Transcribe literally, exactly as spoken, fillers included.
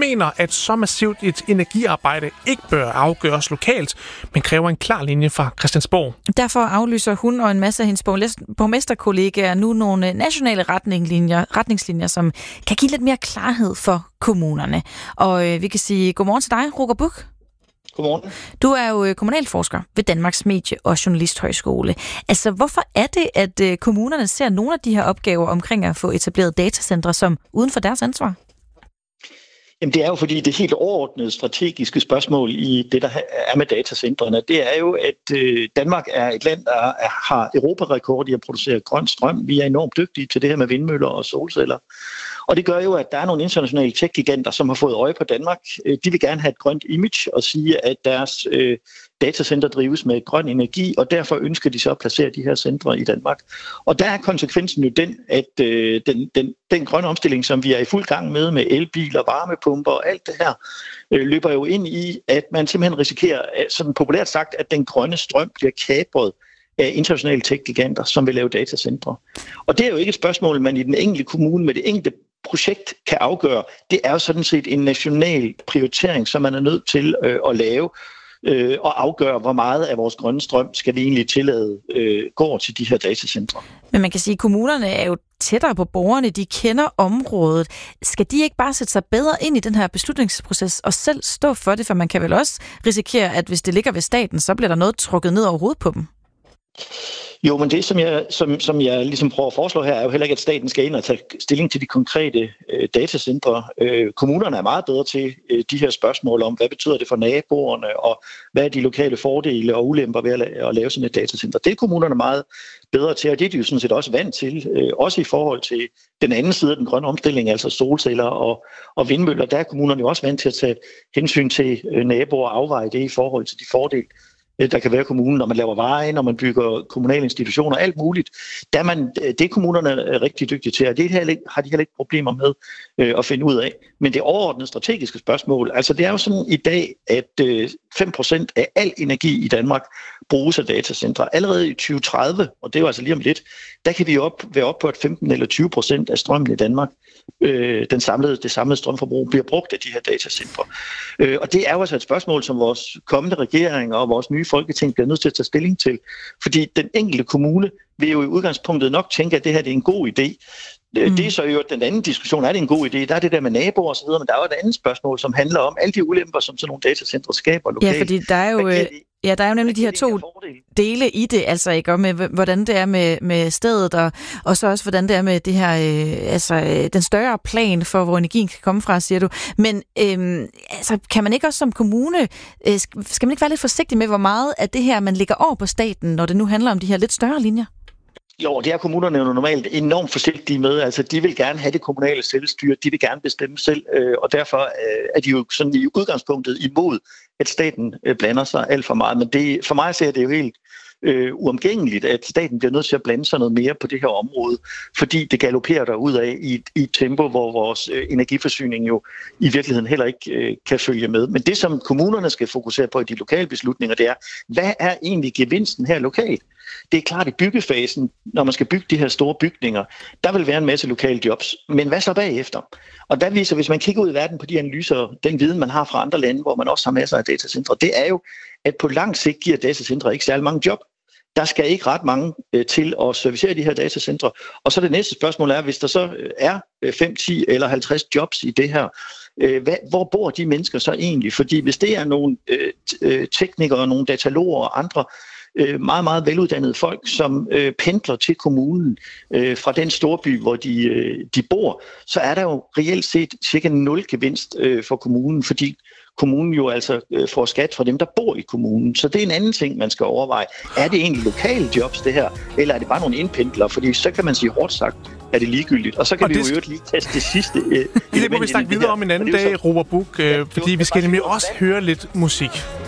mener, at så massivt et energiarbejde ikke bør afgøres lokalt, men kræver en klar linje fra Christiansborg. Derfor aflyser hun og en masse af hendes borgmesterkollegaer nu nogle nationale retningslinjer, retningslinjer, som kan give lidt mere klarhed for kommunerne. Og øh, vi kan sige godmorgen til dig, Roger Buch. Godmorgen. Du er jo kommunalforsker ved Danmarks Medie- og Journalisthøjskole. Altså, hvorfor er det, at kommunerne ser nogle af de her opgaver omkring at få etableret datacentre som uden for deres ansvar? Jamen, det er jo fordi det helt overordnede strategiske spørgsmål i det, der er med datacentrene, det er jo, at Danmark er et land, der har europarekord i at producere grøn strøm. Vi er enormt dygtige til det her med vindmøller og solceller. Og det gør jo, at der er nogle internationale tech-giganter, som har fået øje på Danmark. De vil gerne have et grønt image og sige, at deres øh, datacenter drives med grøn energi, og derfor ønsker de så at placere de her centre i Danmark. Og der er konsekvensen jo den, at øh, den, den, den grønne omstilling, som vi er i fuld gang med, med elbiler, varmepumper og alt det her, øh, løber jo ind i, at man simpelthen risikerer, sådan populært sagt, at den grønne strøm bliver kapret af internationale tech-giganter, som vil lave datacentre. Og det er jo ikke et spørgsmål, man i den enkelte kommune med det enkelte projekt kan afgøre. Det er jo sådan set en national prioritering, som man er nødt til øh, at lave øh, og afgøre, hvor meget af vores grønne strøm skal vi egentlig tillade øh, går til de her datacentre. Men man kan sige, at kommunerne er jo tættere på borgerne, de kender området. Skal de ikke bare sætte sig bedre ind i den her beslutningsproces og selv stå for det? For man kan vel også risikere, at hvis det ligger ved staten, så bliver der noget trukket ned over hovedet på dem. Jo, men det, som jeg, som, som jeg ligesom prøver at foreslå her, er jo heller ikke, at staten skal ind og tage stilling til de konkrete øh, datacentre. Øh, kommunerne er meget bedre til øh, de her spørgsmål om, hvad betyder det for naboerne, og hvad er de lokale fordele og ulemper ved at, la- at lave sådan et datacenter. Det er kommunerne meget bedre til, og det er de jo sådan set også vant til, øh, også i forhold til den anden side af den grønne omstilling, altså solceller og, og vindmøller. Der er kommunerne jo også vant til at tage hensyn til øh, naboer og afveje det i forhold til de fordele, der kan være kommunen, når man laver veje, når man bygger kommunale institutioner, alt muligt. Der er man, det er kommunerne rigtig dygtige til, og det har de heller ikke problemer med øh, at finde ud af. Men det overordnede strategiske spørgsmål, altså det er jo sådan i dag, at øh, fem procent af al energi i Danmark bruges af datacentre. Allerede i tyve tredive, og det er jo altså lige om lidt, der kan vi op, være op på, at femten eller tyve procent af strømmen i Danmark, øh, den samlede, det samlede strømforbrug, bliver brugt af de her datacentre. Øh, og det er jo altså et spørgsmål, som vores kommende regering og vores nye Folketing bliver nødt til at tage stilling til. Fordi den enkelte kommune vil jo i udgangspunktet nok tænke, at det her det er en god idé. Mm. Det er så jo den anden diskussion, er det en god idé? Der er det der med naboer og så videre, men der er jo et andet spørgsmål, som handler om alle de ulemper, som sådan nogle datacentre skaber lokalt. Ja, fordi der er jo... Ja, der er jo nemlig de her to dele i det, altså ikke, og med hvordan det er med, med stedet, og, og så også hvordan det er med det her, øh, altså øh, den større plan for, hvor energien kan komme fra, siger du. Men øh, altså, kan man ikke også som kommune, øh, skal man ikke være lidt forsigtig med, hvor meget af det her, man lægger over på staten, når det nu handler om de her lidt større linjer? Jo, det er kommunerne jo normalt enormt forsigtige med. Altså, de vil gerne have det kommunale selvstyre, de vil gerne bestemme selv, øh, og derfor øh, er de jo sådan i udgangspunktet imod, at staten øh, blander sig alt for meget. Men det, for mig ser det jo helt øh, uomgængeligt, at staten bliver nødt til at blande sig noget mere på det her område, fordi det galopperer derudad i, i et tempo, hvor vores øh, energiforsyning jo i virkeligheden heller ikke øh, kan følge med. Men det, som kommunerne skal fokusere på i de lokale beslutninger, det er, hvad er egentlig gevinsten her lokalt? Det er klart i byggefasen, når man skal bygge de her store bygninger, der vil være en masse lokale jobs. Men hvad så bagefter? Og der viser, hvis man kigger ud i verden på de analyser, den viden, man har fra andre lande, hvor man også har masser af datacentre, det er jo, at på lang sigt giver datacentre ikke særlig mange job. Der skal ikke ret mange øh, til at servicere de her datacentre. Og så det næste spørgsmål er, hvis der så er fem, ti eller halvtreds jobs i det her, øh, hvad, hvor bor de mennesker så egentlig? Fordi hvis det er nogle øh, teknikere, nogle dataloger og andre, meget, meget veluddannede folk, som øh, pendler til kommunen øh, fra den storby, hvor de, øh, de bor, så er der jo reelt set cirka nul gevinst øh, for kommunen, fordi kommunen jo altså øh, får skat fra dem, der bor i kommunen. Så det er en anden ting, man skal overveje. Er det egentlig lokale jobs, det her, eller er det bare nogle indpendlere? Fordi så kan man sige hårdt sagt, er det ligegyldigt. Og så kan og vi det... jo lige teste det sidste. Øh, det må vi snakke videre om en anden dag, Roger Buch, øh, fordi vi skal nemlig også høre lidt musik.